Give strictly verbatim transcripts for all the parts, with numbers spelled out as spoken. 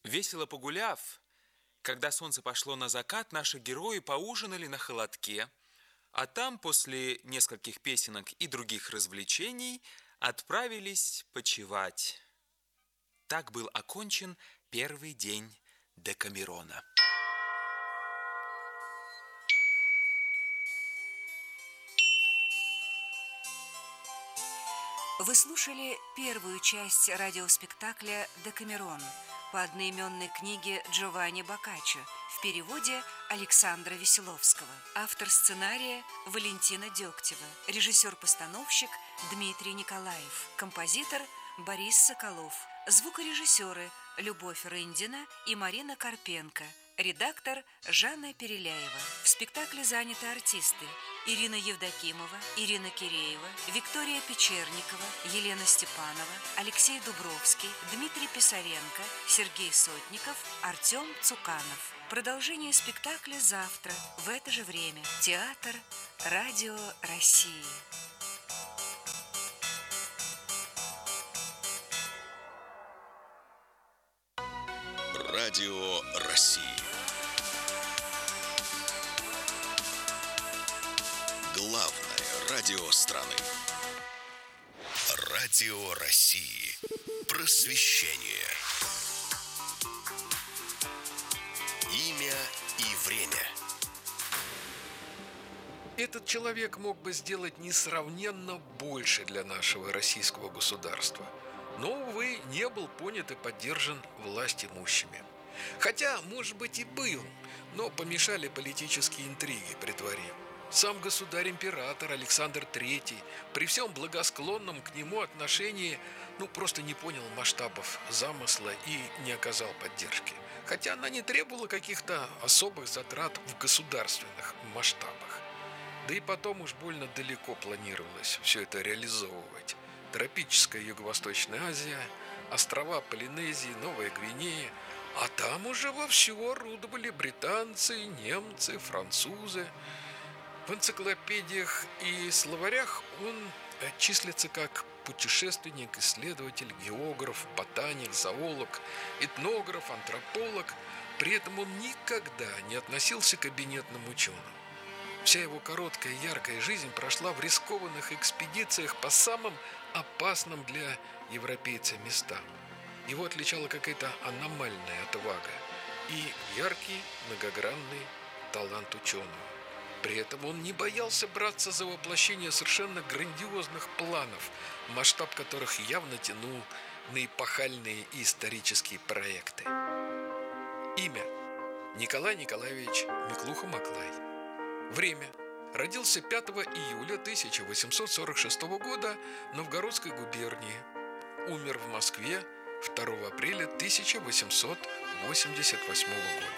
Весело погуляв, когда солнце пошло на закат, наши герои поужинали на холодке, а там, после нескольких песенок и других развлечений, отправились почивать. Так был окончен первый день Декамерона. Вы слушали первую часть радиоспектакля «Декамерон» по одноименной книге Джованни Боккаччо в переводе Александра Веселовского. Автор сценария Валентина Дегтева, режиссер-постановщик Дмитрий Николаев, композитор Борис Соколов, звукорежиссеры Любовь Рындина и Марина Карпенко, редактор Жанна Переляева. В спектакле заняты артисты: Ирина Евдокимова, Ирина Киреева, Виктория Печерникова, Елена Степанова, Алексей Дубровский, Дмитрий Писаренко, Сергей Сотников, Артем Цуканов. Продолжение спектакля завтра в это же время. Театр Радио России. Радио России. Главное радио страны. Радио России. Просвещение. Имя и время. Этот человек мог бы сделать несравненно больше для нашего российского государства, но, увы, не был понят и поддержан власть имущими. Хотя, может быть, и был, но помешали политические интриги при дворе. Сам государь-император Александр Третий при всем благосклонном к нему отношении ну, просто не понял масштабов замысла и не оказал поддержки. Хотя она не требовала каких-то особых затрат в государственных масштабах. Да и потом уж больно далеко планировалось все это реализовывать. Тропическая Юго-Восточная Азия, острова Полинезии, Новая Гвинея, а там уже вовсю орудовали британцы, немцы, французы. В энциклопедиях и словарях он числится как путешественник, исследователь, географ, ботаник, зоолог, этнограф, антрополог. При этом он никогда не относился к кабинетным ученым. Вся его короткая яркая жизнь прошла в рискованных экспедициях по самым опасным для европейца местам. Его отличала какая-то аномальная отвага и яркий, многогранный талант ученого. При этом он не боялся браться за воплощение совершенно грандиозных планов, масштаб которых явно тянул на эпохальные и исторические проекты. Имя: Николай Николаевич Миклуха-Маклай. Время: родился пятого июля тысяча восемьсот сорок шестого года в Новгородской губернии. Умер в Москве второго апреля тысяча восемьсот восемьдесят восьмого года.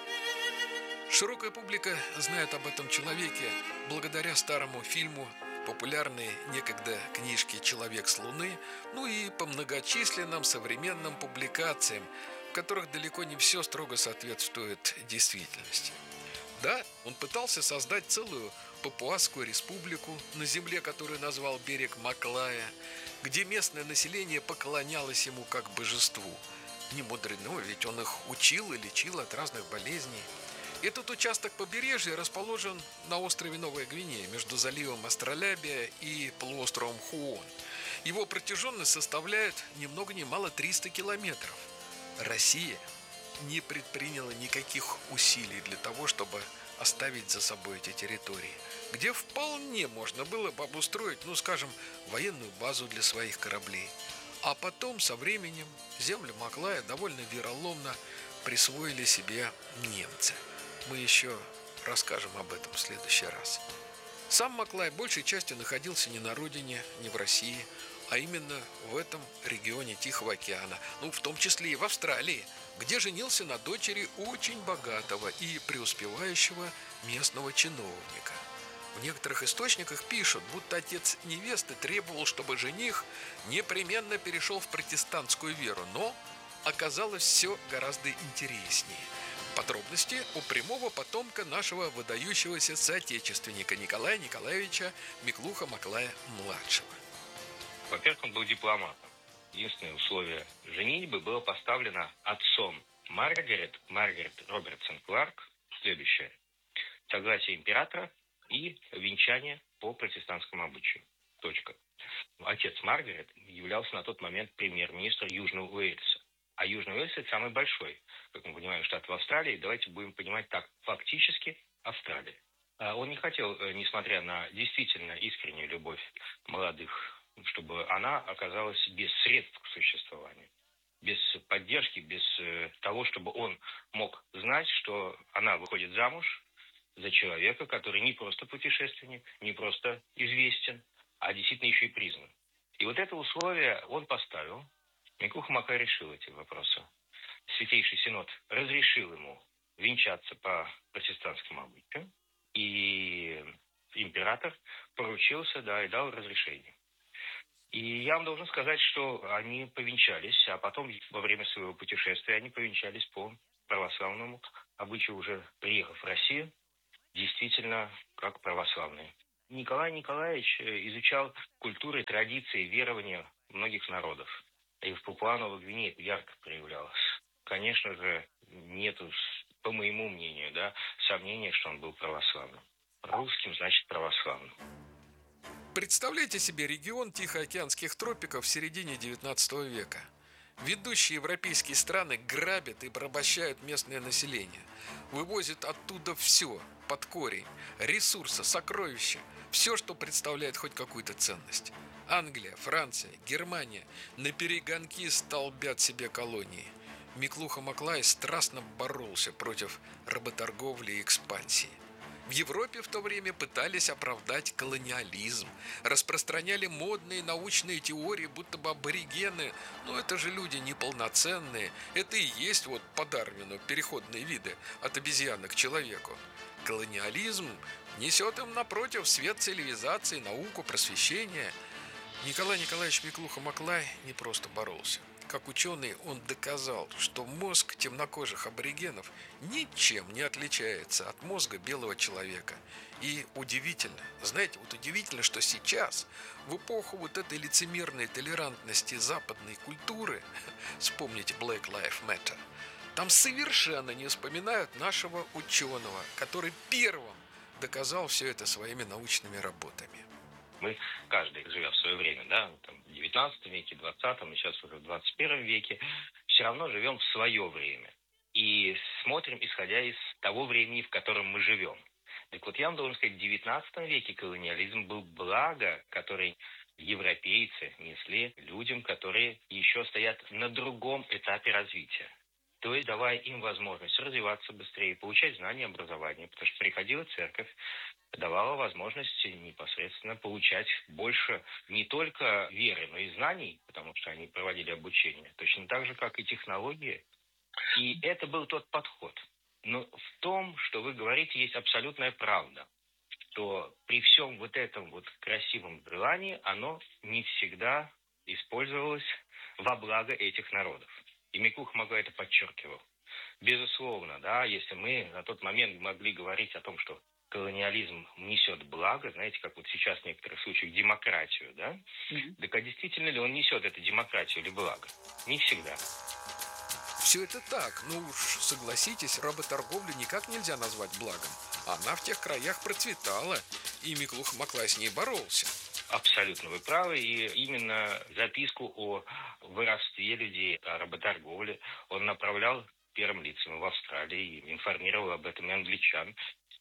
Широкая публика знает об этом человеке благодаря старому фильму, популярной некогда книжке «Человек с Луны», ну и по многочисленным современным публикациям, в которых далеко не все строго соответствует действительности. Да, он пытался создать целую Папуасскую республику, на земле, которую назвал берег Маклая, где местное население поклонялось ему как божеству. Не мудрено, ведь он их учил и лечил от разных болезней. Этот участок побережья расположен на острове Новая Гвинея, между заливом Астролябия и полуостровом Хуон. Его протяженность составляет ни много ни мало триста километров. Россия не предприняла никаких усилий для того, чтобы оставить за собой эти территории, где вполне можно было бы обустроить, ну, скажем, военную базу для своих кораблей. А потом, со временем, земли Маклая довольно вероломно присвоили себе немцы. Мы еще расскажем об этом в следующий раз. Сам Маклай большей частью находился не на родине, не в России, а именно в этом регионе Тихого океана, ну, в том числе и в Австралии, где женился на дочери очень богатого и преуспевающего местного чиновника. В некоторых источниках пишут, будто отец невесты требовал, чтобы жених непременно перешел в протестантскую веру, но оказалось все гораздо интереснее. Подробности у прямого потомка нашего выдающегося соотечественника Николая Николаевича Миклуха-Маклая-младшего. Во-первых, он был дипломатом. Единственное условие женитьбы было поставлено отцом Маргарет, Маргарет Робертсон Кларк, следующее. Согласие императора и венчание по протестантскому обычаю. Точка. Отец Маргарет являлся на тот момент премьер-министром Южного Уэльса. А Южный Уэльс – это самый большой, как мы понимаем, штат в Австралии. Давайте будем понимать так, фактически Австралия. Он не хотел, несмотря на действительно искреннюю любовь молодых, чтобы она оказалась без средств к существованию, без поддержки, без того, чтобы он мог знать, что она выходит замуж за человека, который не просто путешественник, не просто известен, а действительно еще и признан. И вот это условие он поставил. Миклуха Макай решил эти вопросы. Святейший Синод разрешил ему венчаться по протестантскому обычаю, и император поручился, да, и дал разрешение. И я вам должен сказать, что они повенчались, а потом во время своего путешествия они повенчались по православному обычаю, уже приехав в Россию, действительно как православные. Николай Николаевич изучал культуры, традиции, верования многих народов. И в Папуа-Новой Гвинее это ярко проявлялось. Конечно же, нету, по моему мнению, да, сомнения, что он был православным. Русским значит православным. Представляете себе регион Тихоокеанских тропиков в середине девятнадцатого века. Ведущие европейские страны грабят и порабощают местное население. Вывозят оттуда все, под корень, ресурсы, сокровища, все, что представляет хоть какую-то ценность. Англия, Франция, Германия наперегонки столбят себе колонии. Миклуха Маклай страстно боролся против работорговли и экспансии. В Европе в то время пытались оправдать колониализм, распространяли модные научные теории, будто бы аборигены, ну это же люди неполноценные, это и есть вот по Дарвину переходные виды от обезьяны к человеку. Колониализм несет им напротив свет цивилизации, науку, просвещение. Николай Николаевич Миклуха Маклай не просто боролся. Как ученый он доказал, что мозг темнокожих аборигенов ничем не отличается от мозга белого человека. И удивительно, знаете, вот удивительно, что сейчас, в эпоху вот этой лицемерной толерантности западной культуры, вспомните Black Lives Matter, там совершенно не вспоминают нашего ученого, который первым доказал все это своими научными работами. Мы, каждый живя в свое время, да, там, в девятнадцатом веке, двадцатом, и сейчас уже в двадцать первом веке, все равно живем в свое время. И смотрим, исходя из того времени, в котором мы живем. Так вот, я вам должен сказать, в девятнадцатом веке колониализм был благо, который европейцы несли людям, которые еще стоят на другом этапе развития. То есть, давая им возможность развиваться быстрее, получать знания, образование, потому что приходила церковь, давала возможность непосредственно получать больше не только веры, но и знаний, потому что они проводили обучение, точно так же, как и технологии. И это был тот подход. Но в том, что вы говорите, есть абсолютная правда, что при всем вот этом вот красивом желании оно не всегда использовалось во благо этих народов. И Миклуха Маклай это подчеркивал. Безусловно, да, если мы на тот момент могли говорить о том, что колониализм несет благо, знаете, как вот сейчас в некоторых случаях демократию, да? Mm-hmm. Так а действительно ли он несет эту демократию или благо? Не всегда. Все это так, но уж согласитесь, работорговлю никак нельзя назвать благом. Она в тех краях процветала, и Миклуха Маклай с ней боролся. Абсолютно вы правы, и именно записку о воровстве людей, о работорговле он направлял первым лицам в Австралии и информировал об этом и англичан.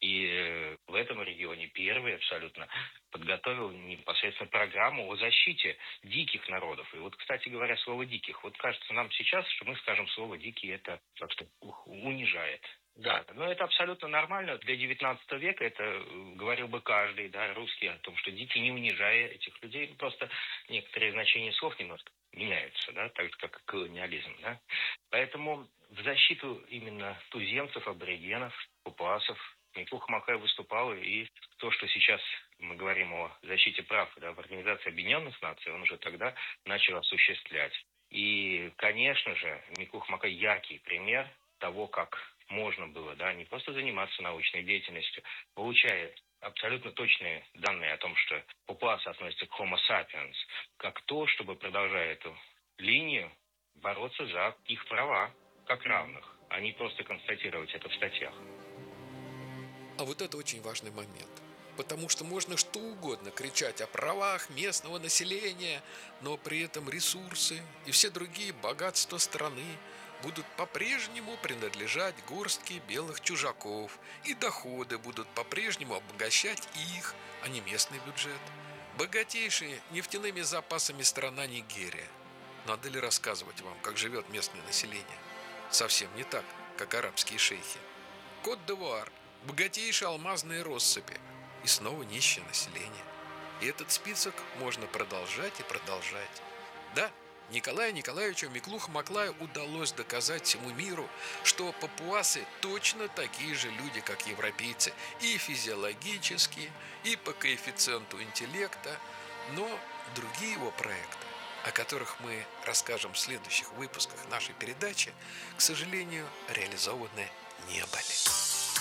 И в этом регионе первый абсолютно подготовил непосредственно программу о защите диких народов. И вот, кстати говоря, слово «диких». Вот кажется нам сейчас, что мы скажем слово «дикий» это как-то унижает. Да, но это абсолютно нормально. Для девятнадцатого века это говорил бы каждый, да, русский, о том, что дикий, не унижая этих людей. Просто некоторые значения слов немножко меняются, да, так же, как и колониализм, да. Поэтому в защиту именно туземцев, аборигенов, папуасов Миклуха Маклай выступал, и то, что сейчас мы говорим о защите прав, да, в Организации Объединенных Наций, он уже тогда начал осуществлять. И, конечно же, Миклуха Маклай яркий пример того, как можно было, да, не просто заниматься научной деятельностью, получая абсолютно точные данные о том, что папуасы относятся к Homo sapiens, как то, чтобы, продолжая эту линию, бороться за их права как равных, а не просто констатировать это в статьях. А вот это очень важный момент. Потому что можно что угодно кричать о правах местного населения, но при этом ресурсы и все другие богатства страны будут по-прежнему принадлежать горстке белых чужаков, и доходы будут по-прежнему обогащать их, а не местный бюджет. Богатейшая нефтяными запасами страна Нигерия. Надо ли рассказывать вам, как живет местное население? Совсем не так, как арабские шейхи. Кот-д'Ивуар – богатейшие алмазные россыпи, и снова нищее население. И этот список можно продолжать и продолжать. Да, Николаю Николаевичу Миклухо-Маклаю удалось доказать всему миру, что папуасы точно такие же люди, как европейцы, и физиологически, и по коэффициенту интеллекта, но другие его проекты, о которых мы расскажем в следующих выпусках нашей передачи, к сожалению, реализованы не были.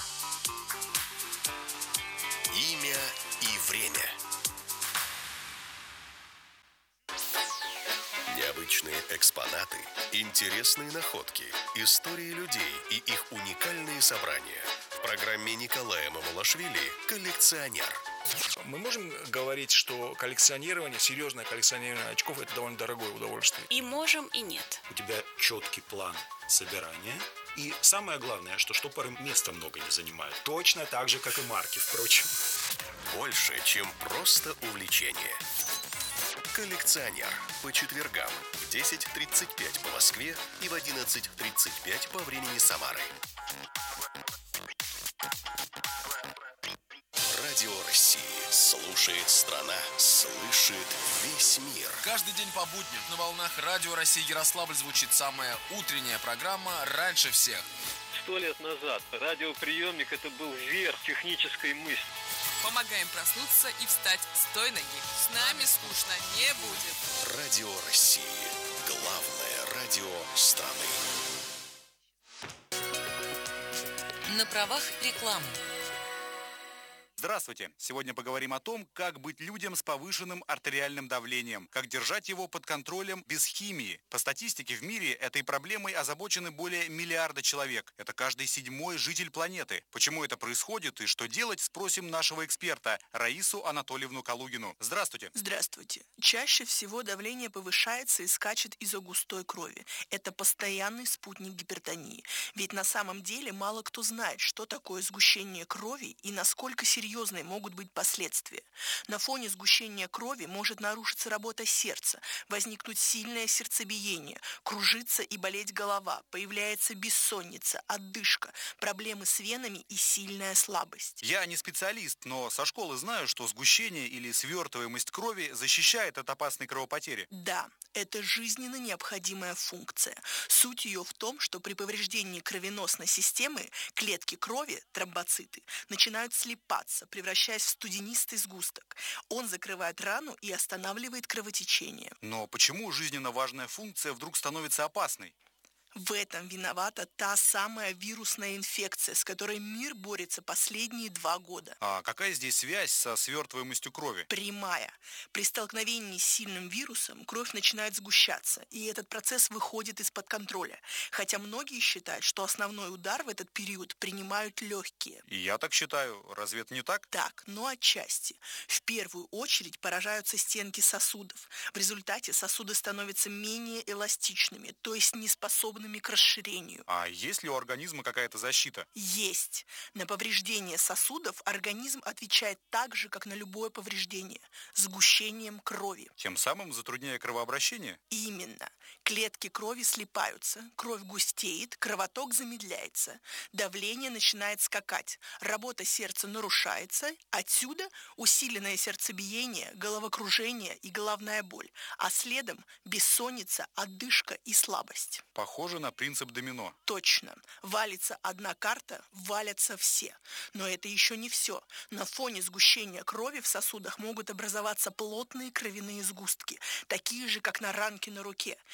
Имя и время. Необычные экспонаты, интересные находки, истории людей и их уникальные собрания. В программе Николая Мамулашвили «Коллекционер». Мы можем говорить, что коллекционирование, серьезное коллекционирование очков – это довольно дорогое удовольствие. И можем, и нет. У тебя четкий план собирания. И самое главное, что штопоры места много не занимают. Точно так же, как и марки, впрочем. Больше, чем просто увлечение. «Коллекционер» по четвергам в десять тридцать пять по Москве и в одиннадцать тридцать пять по времени Самары. Радио России. Слушает страна, слышит весь мир. Каждый день по будням на волнах Радио России Ярославль звучит самая утренняя программа «Раньше всех». Сто лет назад радиоприемник – это был верх технической мысли. Помогаем проснуться и встать с той ноги. С нами скучно не будет. Радио России. Главное радио страны. На правах рекламы. Здравствуйте! Сегодня поговорим о том, как быть людям с повышенным артериальным давлением, как держать его под контролем без химии. По статистике в мире этой проблемой озабочены более миллиарда человек. Это каждый седьмой житель планеты. Почему это происходит и что делать, спросим нашего эксперта Раису Анатольевну Калугину. Здравствуйте! Здравствуйте! Чаще всего давление повышается и скачет из-за густой крови. Это постоянный спутник гипертонии. Ведь на самом деле мало кто знает, что такое сгущение крови и насколько серьезно серьезные могут быть последствия. На фоне сгущения крови может нарушиться работа сердца, возникнуть сильное сердцебиение, кружиться и болеть голова, появляется бессонница, одышка, проблемы с венами и сильная слабость. Я не специалист, но со школы знаю, что сгущение или свертываемость крови защищает от опасной кровопотери. Да, это жизненно необходимая функция. Суть ее в том, что при повреждении кровеносной системы клетки крови, тромбоциты, начинают слипаться, превращаясь в студенистый сгусток. Он закрывает рану и останавливает кровотечение. Но почему жизненно важная функция вдруг становится опасной? В этом виновата та самая вирусная инфекция, с которой мир борется последние два года. А какая здесь связь со свертываемостью крови? Прямая. При столкновении с сильным вирусом кровь начинает сгущаться, и этот процесс выходит из-под контроля. Хотя многие считают, что основной удар в этот период принимают легкие. И я так считаю. Разве это не так? Так, но отчасти. В первую очередь поражаются стенки сосудов. В результате сосуды становятся менее эластичными, то есть неспособными к расширению. А есть ли у организма какая-то защита? Есть. На повреждение сосудов организм отвечает так же, как на любое повреждение – сгущением крови. Тем самым затрудняя кровообращение? Именно. Клетки крови слипаются, кровь густеет, кровоток замедляется, давление начинает скакать, работа сердца нарушается, отсюда усиленное сердцебиение, головокружение и головная боль, а следом бессонница, одышка и слабость. Похоже на принцип домино. Точно. Валится одна карта, валятся все. Но это еще не все. На фоне сгущения крови в сосудах могут образоваться плотные кровяные сгустки, такие же, как на ранке на руке.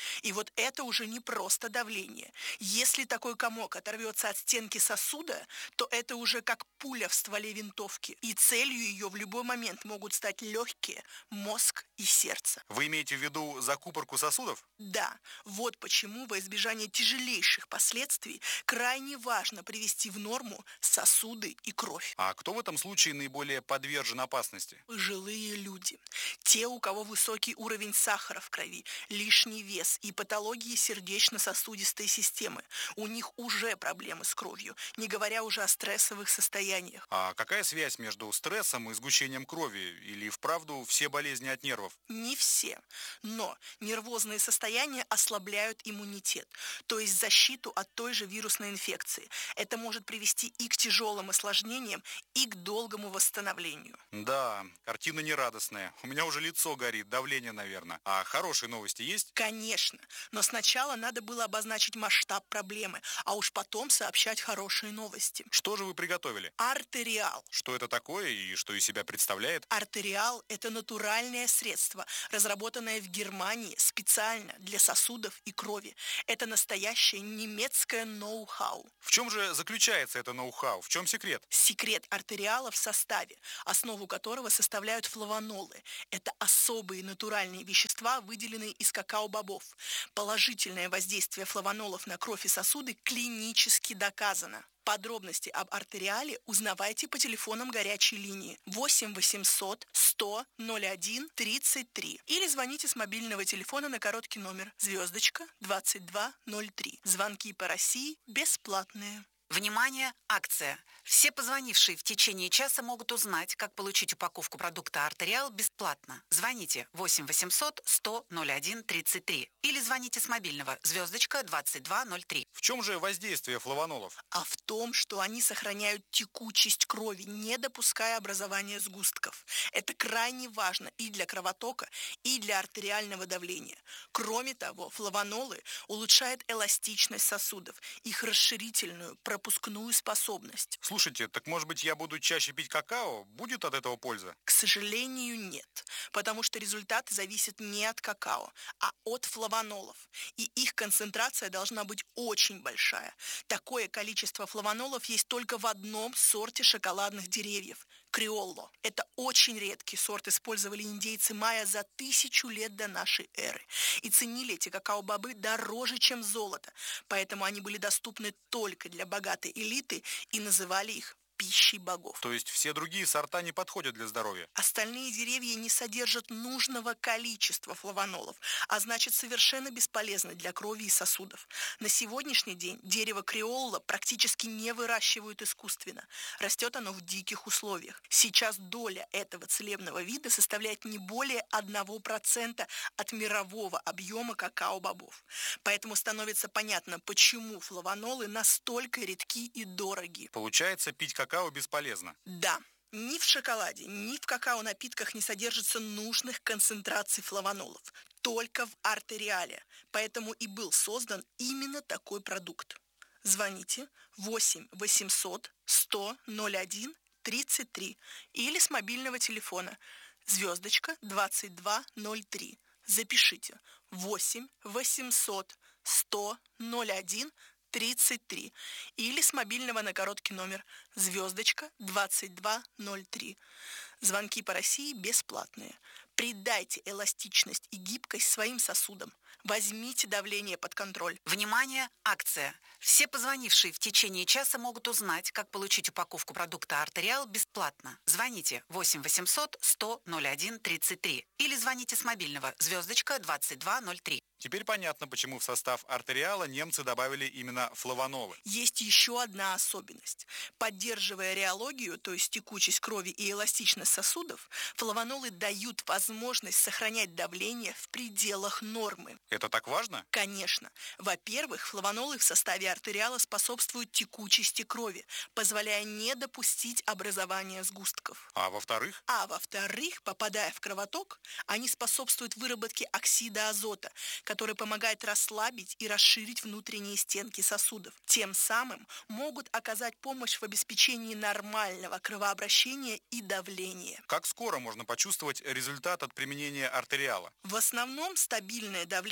И вот это уже не просто давление. Если такой комок оторвется от стенки сосуда, то это уже как пуля в стволе винтовки. И целью ее в любой момент могут стать легкие, мозг и сердце. Вы имеете в виду закупорку сосудов? Да, вот почему во избежание тяжелейших последствий крайне важно привести в норму сосуды и кровь. А кто в этом случае наиболее подвержен опасности? Пожилые люди. Те, у кого высокий уровень сахара в крови, лишний вес и патологии сердечно-сосудистой системы. У них уже проблемы с кровью, не говоря уже о стрессовых состояниях. А какая связь между стрессом и сгущением крови? Или вправду все болезни от нервов? Не все. Но нервозные состояния ослабляют иммунитет, то есть защиту от той же вирусной инфекции. Это может привести и к тяжелым осложнениям, и к долгому восстановлению. Да, картина нерадостная. У меня уже лицо горит, давление, наверное. А хорошие новости есть? Конечно. Но сначала надо было обозначить масштаб проблемы, а уж потом сообщать хорошие новости. Что же вы приготовили? Артериал. Что это такое и что из себя представляет? Артериал – это натуральное средство, разработанное в Германии специально для сосудов и крови. Это настоящее немецкое ноу-хау. В чем же заключается это ноу-хау? В чем секрет? Секрет артериала в составе, основу которого составляют флавонолы. Это особые натуральные вещества, выделенные из какао-бобов. Положительное воздействие флавонолов на кровь и сосуды клинически доказано. Подробности об артериале узнавайте по телефонам горячей линии восемь восемьсот сто ноль один тридцать три или звоните с мобильного телефона на короткий номер звездочка двадцать два ноль три. Звонки по России бесплатные. Внимание, акция. Все позвонившие в течение часа могут узнать, как получить упаковку продукта «Артериал» бесплатно. Звоните восемь восемьсот сто ноль один тридцать три или звоните с мобильного звездочка двадцать два ноль три. В чем же воздействие флавонолов? А в том, что они сохраняют текучесть крови, не допуская образования сгустков. Это крайне важно и для кровотока, и для артериального давления. Кроме того, флавонолы улучшают эластичность сосудов, их расширительную, пропускную способность. Слушайте, так может быть я буду чаще пить какао? Будет от этого польза? К сожалению, нет, потому что результаты зависят не от какао, а от флавонолов. И их концентрация должна быть очень большая. Такое количество флавонолов есть только в одном сорте шоколадных деревьев – криолло. Это очень редкий сорт, использовали индейцы майя за тысячу лет до нашей эры. И ценили эти какао-бобы дороже, чем золото. Поэтому они были доступны только для богатой элиты и называли их пищей богов. То есть все другие сорта не подходят для здоровья? Остальные деревья не содержат нужного количества флавонолов, а значит совершенно бесполезны для крови и сосудов. На сегодняшний день дерево криолло практически не выращивают искусственно. Растет оно в диких условиях. Сейчас доля этого целебного вида составляет не более одного процента от мирового объема какао-бобов. Поэтому становится понятно, почему флавонолы настолько редки и дороги. Получается, пить какао бесполезно? Да. Ни в шоколаде, ни в какао-напитках не содержится нужных концентраций флавонолов. Только в артериале. Поэтому и был создан именно такой продукт. Звоните восемь восемьсот сто ноль один тридцать три или с мобильного телефона звездочка двадцать два ноль три. Запишите восемь восемьсот сто ноль один тридцать три или с мобильного на короткий номер звездочка двадцать два ноль три. Звонки по России бесплатные. Придайте эластичность и гибкость своим сосудам. Возьмите давление под контроль. Внимание, акция. Все позвонившие в течение часа могут узнать, как получить упаковку продукта «Артериал» бесплатно. Звоните восемь восемьсот сто ноль один тридцать три или звоните с мобильного звездочка двадцать два ноль три. Теперь понятно, почему в состав артериала немцы добавили именно флавонолы. Есть еще одна особенность. Поддерживая реологию, то есть текучесть крови и эластичность сосудов, флавонолы дают возможность сохранять давление в пределах нормы. Это так важно? Конечно. Во-первых, флавонолы в составе артериала способствуют текучести крови, позволяя не допустить образования сгустков. А во-вторых? А во-вторых, попадая в кровоток, они способствуют выработке оксида азота, который помогает расслабить и расширить внутренние стенки сосудов. Тем самым могут оказать помощь в обеспечении нормального кровообращения и давления. Как скоро можно почувствовать результат от применения артериала? В основном стабильное давление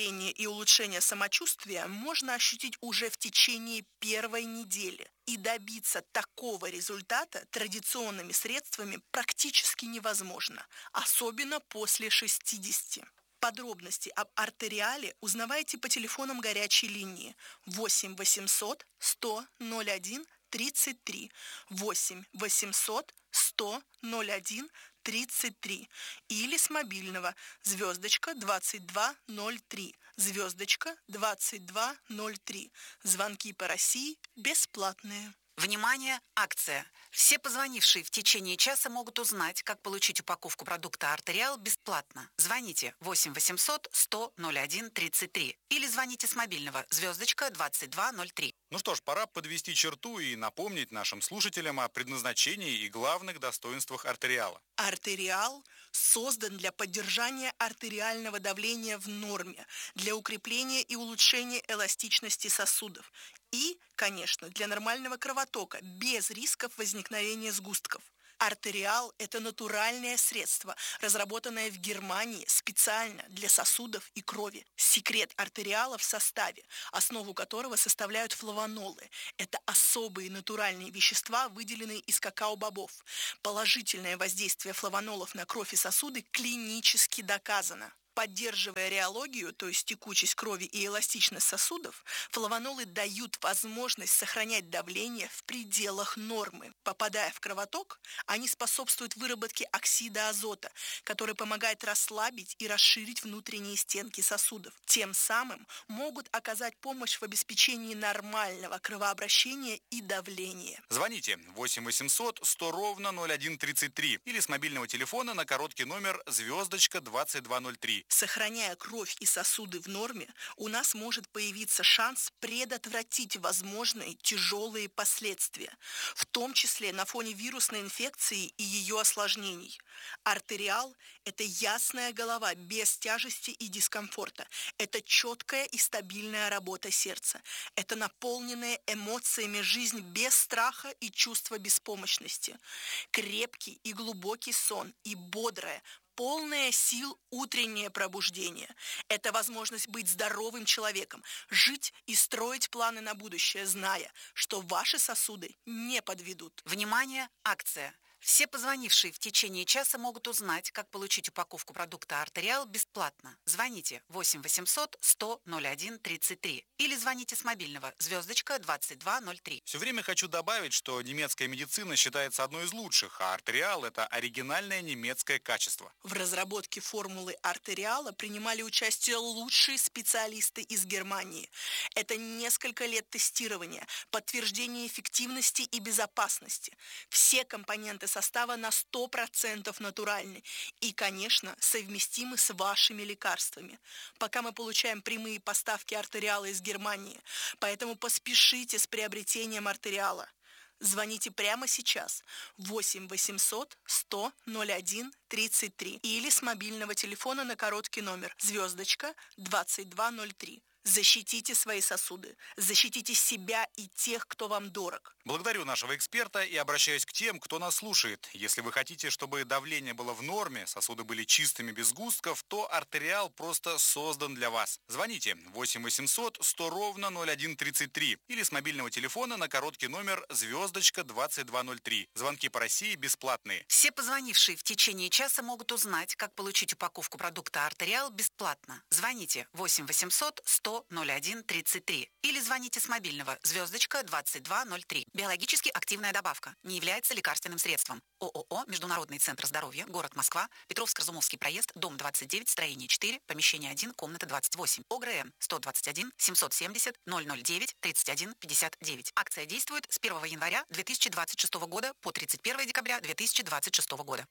давления и улучшения самочувствия можно ощутить уже в течение первой недели. И добиться такого результата традиционными средствами практически невозможно, особенно после шестидесяти. Подробности об артериале узнавайте по телефонам горячей линии восемь восемьсот сто ноль один тридцать три, восемь восемьсот сто ноль один тридцать три или с мобильного звездочка двадцать два ноль три, звездочка двадцать два ноль три. Звонки по России бесплатные. Внимание, акция! Все позвонившие в течение часа могут узнать, как получить упаковку продукта «Артериал» бесплатно. Звоните восемь восемьсот сто ноль один тридцать три или звоните с мобильного звездочка двадцать два ноль три. Ну что ж, пора подвести черту и напомнить нашим слушателям о предназначении и главных достоинствах артериала. Артериал создан для поддержания артериального давления в норме, для укрепления и улучшения эластичности сосудов и, конечно, для нормального кровотока без рисков возникновения сгустков. Артериал – это натуральное средство, разработанное в Германии специально для сосудов и крови. Секрет артериала в составе, основу которого составляют флавонолы. Это особые натуральные вещества, выделенные из какао-бобов. Положительное воздействие флавонолов на кровь и сосуды клинически доказано. Поддерживая реологию, то есть текучесть крови и эластичность сосудов, флавонолы дают возможность сохранять давление в пределах нормы. Попадая в кровоток, они способствуют выработке оксида азота, который помогает расслабить и расширить внутренние стенки сосудов. Тем самым могут оказать помощь в обеспечении нормального кровообращения и давления. Звоните восемь восемьсот сто ровно ноль один тридцать три или с мобильного телефона на короткий номер звездочка двадцать два ноль три. Сохраняя кровь и сосуды в норме, у нас может появиться шанс предотвратить возможные тяжелые последствия, в том числе на фоне вирусной инфекции и ее осложнений. Артериал – это ясная голова без тяжести и дискомфорта. Это четкая и стабильная работа сердца. Это наполненная эмоциями жизнь без страха и чувства беспомощности. Крепкий и глубокий сон и бодрая, полное сил утреннее пробуждение. Это возможность быть здоровым человеком, жить и строить планы на будущее, зная, что ваши сосуды не подведут. Внимание, акция! Все позвонившие в течение часа могут узнать, как получить упаковку продукта «Артериал» бесплатно. Звоните восемь восемьсот сто ноль один тридцать три или звоните с мобильного звездочка двадцать два ноль три. Все время хочу добавить, что немецкая медицина считается одной из лучших, а артериал – это оригинальное немецкое качество. В разработке формулы артериала принимали участие лучшие специалисты из Германии. Это несколько лет тестирования, подтверждение эффективности и безопасности. Все компоненты состава на сто процентов натуральны и, конечно, совместимы с вашими лекарствами. Пока мы получаем прямые поставки артериала из Германии, поэтому поспешите с приобретением артериала. Звоните прямо сейчас восемь восемьсот сто ноль один тридцать три или с мобильного телефона на короткий номер звездочка двадцать два ноль три. Защитите свои сосуды, защитите себя и тех, кто вам дорог. Благодарю нашего эксперта и обращаюсь к тем, кто нас слушает. Если вы хотите, чтобы давление было в норме, сосуды были чистыми, без сгустков, то артериал просто создан для вас. Звоните восемь восемьсот сто ровно ноль один тридцать три или с мобильного телефона на короткий номер звездочка двадцать два ноль три. Звонки по России бесплатные. Все позвонившие в течение часа могут узнать, как получить упаковку продукта «Артериал» бесплатно. Звоните восемь восемьсот сто ноль один тридцать три или звоните с мобильного звездочка двадцать два ноль три. Биологически активная добавка. Не является лекарственным средством. ООО «Международный центр здоровья», город Москва, Петровско-Разумовский проезд, дом двадцать девять, строение четыре, помещение один, комната двадцать восемь. ОГРН сто двадцать один семьсот семьдесят ноль ноль девять тридцать один пятьдесят девять. Акция действует с первого января две тысячи двадцать шестого года по тридцать первого декабря две тысячи двадцать шестого года.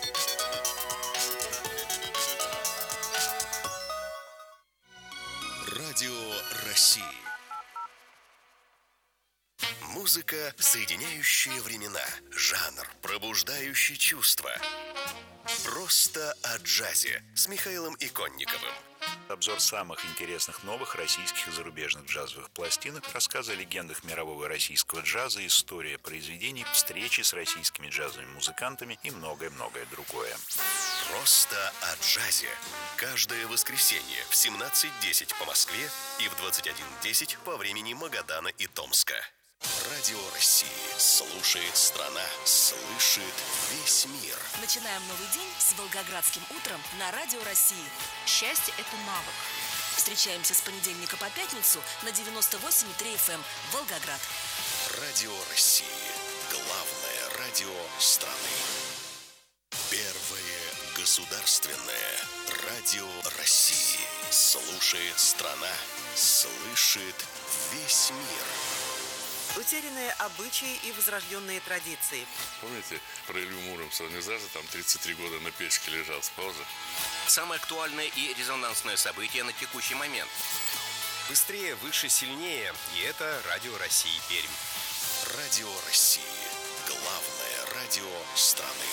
Радио России. Музыка, соединяющая времена. Жанр, пробуждающий чувства. Просто о джазе с Михаилом Иконниковым. Обзор самых интересных новых российских и зарубежных джазовых пластинок, рассказы о легендах мирового и российского джаза, история произведений, встречи с российскими джазовыми музыкантами и многое-многое другое. Просто о джазе. Каждое воскресенье в семнадцать десять по Москве и в двадцать один десять по времени Магадана и Томска. Радио России. Слушает страна. Слышит весь мир. Начинаем новый день с волгоградским утром на Радио России. Счастье – это навык. Встречаемся с понедельника по пятницу на девяносто восемь и три эф эм Волгоград. Радио России. Главное радио страны. Первое государственное радио России. Слушает страна. Слышит весь мир. Утерянные обычаи и возрожденные традиции. Помните, про Илью Муромца, он из Аза там тридцать три года на печке лежал с паузы? Самое актуальное и резонансное событие на текущий момент. Быстрее, выше, сильнее. И это Радио России Пермь. Радио России. Главное радио страны.